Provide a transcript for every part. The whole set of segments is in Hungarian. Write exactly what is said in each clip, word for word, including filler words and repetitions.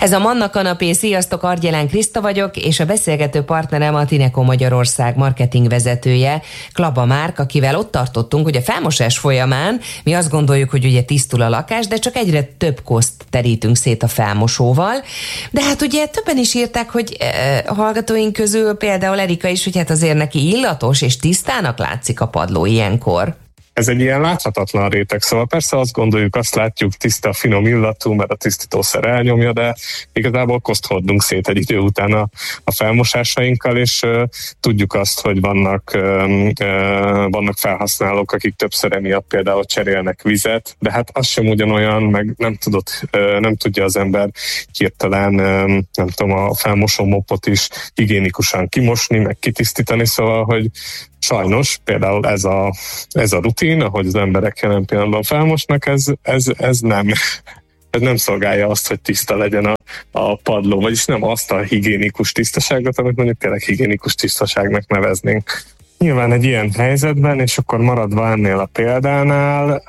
Ez a Manna Kanapé, sziasztok, Argyelán Kriszta vagyok, és a beszélgető partnerem a Tineco Magyarország marketing vezetője, Klaba Márk, akivel ott tartottunk, hogy a felmosás folyamán mi azt gondoljuk, hogy ugye tisztul a lakás, de csak egyre több koszt terítünk szét a felmosóval. De hát ugye többen is írták, hogy eh, hallgatóink közül például Erika is, hogy hát azért neki illatos és tisztának látszik a padló ilyenkor. Ez egy ilyen láthatatlan réteg, szóval persze azt gondoljuk, azt látjuk, tiszta, finom illatú, mert a tisztítószer elnyomja, de igazából koszt hordunk szét egy idő után a, a felmosásainkkal, és uh, tudjuk azt, hogy vannak, uh, uh, vannak felhasználók, akik többször emiatt például cserélnek vizet, de hát az sem ugyanolyan, meg nem tudod, uh, nem tudja az ember hirtelen, uh, nem tudom, a felmosó mopot is higiénikusan kimosni, meg kitisztítani, szóval, hogy sajnos például ez a, ez a rutin, ahogy az emberek jelen pillanatban felmosnak, ez, ez, ez, nem, ez nem szolgálja azt, hogy tiszta legyen a, a padló, vagyis nem azt a higiénikus tisztaságot, amit mondjuk tényleg higiénikus tisztaságnak neveznénk. Nyilván egy ilyen helyzetben, és akkor maradva ennél a példánál,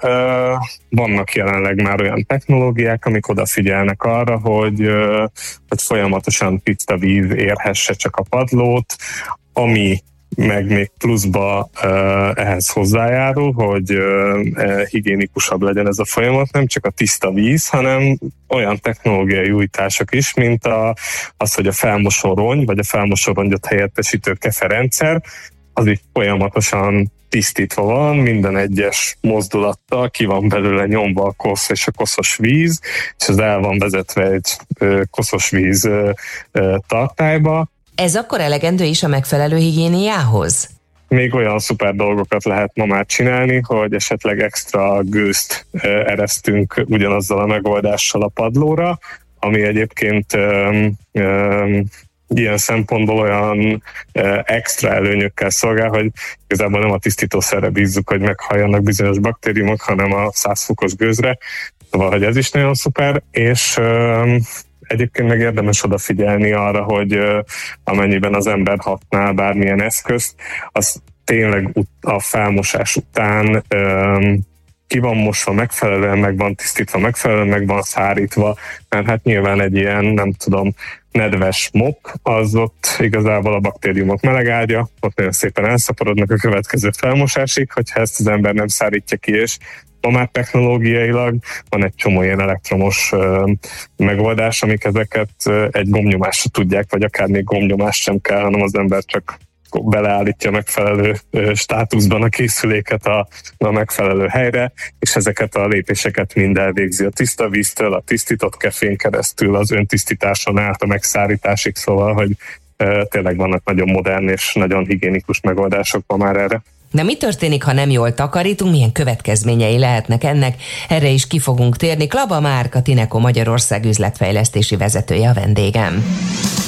vannak jelenleg már olyan technológiák, amik odafigyelnek arra, hogy, hogy folyamatosan tiszta víz érhesse csak a padlót, ami meg még pluszba uh, ehhez hozzájárul, hogy uh, higiénikusabb legyen ez a folyamat, nem csak a tiszta víz, hanem olyan technológiai újítások is, mint a, az, hogy a felmosorony, vagy a felmosorongyot helyettesítő keferendszer, az is folyamatosan tisztítva van, minden egyes mozdulattal ki van belőle nyomva a kosz és a koszos víz, és ez el van vezetve egy uh, koszos víz uh, uh, tartályba. Ez akkor elegendő is a megfelelő higiéniához? Még olyan szuper dolgokat lehet ma már csinálni, hogy esetleg extra gőzt eresztünk ugyanazzal a megoldással a padlóra, ami egyébként um, um, ilyen szempontból olyan uh, extra előnyökkel szolgál, hogy igazából nem a tisztítószerre bízzuk, hogy meghalljanak bizonyos baktériumok, hanem a száz fokos gőzre. Szóval, hogy ez is nagyon szuper, és um, egyébként meg érdemes odafigyelni arra, hogy uh, amennyiben az ember használ bármilyen eszközt, az tényleg a felmosás után um, ki van mosva, megfelelően meg van tisztítva, megfelelően meg van szárítva, mert hát nyilván egy ilyen, nem tudom, nedves mop, az ott igazából a baktériumok melegágya, ott nagyon szépen elszaporodnak a következő felmosásig, hogyha ezt az ember nem szárítja ki, és ma már technológiailag van egy csomó ilyen elektromos uh, megoldás, amik ezeket uh, egy gombnyomásra tudják, vagy akár még gombnyomás sem kell, hanem az ember csak beleállítja megfelelő uh, státuszban a készüléket a, a megfelelő helyre, és ezeket a lépéseket mind elvégzi a tiszta víztől, a tisztított kefén keresztül, az öntisztításon át a megszárításig, szóval, hogy uh, tényleg vannak nagyon modern és nagyon higiénikus megoldások ma már erre. De mi történik, ha nem jól takarítunk, milyen következményei lehetnek ennek? Erre is ki fogunk térni. Klaba Márk, a Tineco Magyarország üzletfejlesztési vezetője a vendégem.